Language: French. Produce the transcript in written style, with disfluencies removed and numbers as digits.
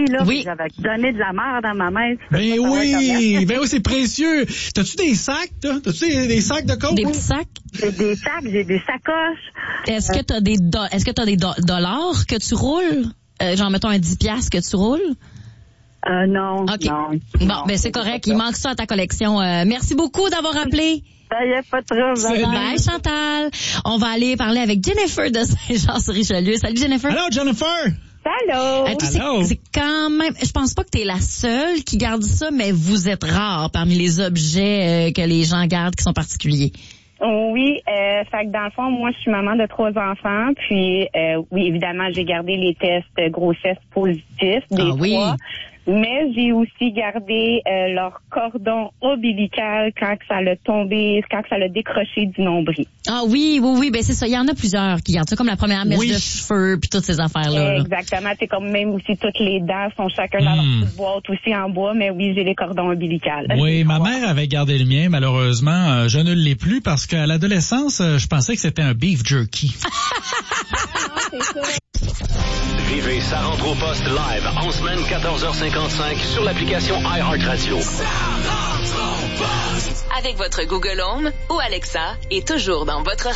là. Oui. J'avais donné de la merde à ma mère. Ben oui, c'est précieux. T'as-tu des sacs, toi? T'as-tu des sacs de coke? Des petits sacs? J'ai des sacs, j'ai des sacoches. Est-ce que t'as des dollars que tu roules? Genre, mettons un 10$ que tu roules? Non, OK. non. Bon, ben c'est correct. Il manque ça à ta collection. Merci beaucoup d'avoir appelé. Ça y est, pas trop. Bye, Chantal. On va aller parler avec Jennifer de Saint-Jean-sur-Richelieu. Salut, Jennifer. Allô, Jennifer! Allô? C'est quand même... Je pense pas que t'es la seule qui garde ça, mais vous êtes rare parmi les objets que les gens gardent qui sont particuliers. Oui, fait que dans le fond, moi, je suis maman de 3 enfants, puis oui, évidemment, j'ai gardé les tests grossesse positifs des 3. Mais j'ai aussi gardé leur cordon ombilical quand ça l'a tombé, quand ça l'a décroché du nombril. Ah oui, ben c'est ça. Il y en a plusieurs qui gardent ça, comme la première mèche de cheveux puis toutes ces affaires-là. Exactement. C'est comme même aussi toutes les dents sont chacun dans leur petite boîte aussi en bois, mais oui, j'ai les cordons ombilicales. Oui, ma mère avait gardé le mien. Malheureusement, je ne l'ai plus parce qu'à l'adolescence, je pensais que c'était un beef jerky. C'est ça. Vivez Ça rentre au poste live en semaine 14h55 sur l'application iHeartRadio. Ça rentre au poste! Avec votre Google Home ou Alexa et toujours dans votre